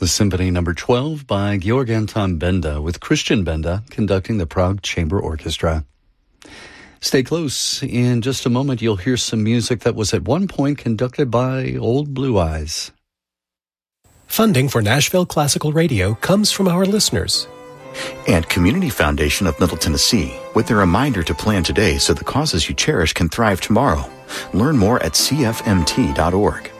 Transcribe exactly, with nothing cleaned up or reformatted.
was Symphony Number twelve by Georg Anton Benda, with Christian Benda conducting the Prague Chamber Orchestra. Stay close. In just a moment, you'll hear some music that was at one point conducted by Old Blue Eyes. Funding for Nashville Classical Radio comes from our listeners. And Community Foundation of Middle Tennessee, with a reminder to plan today so the causes you cherish can thrive tomorrow. Learn more at c f m t dot org.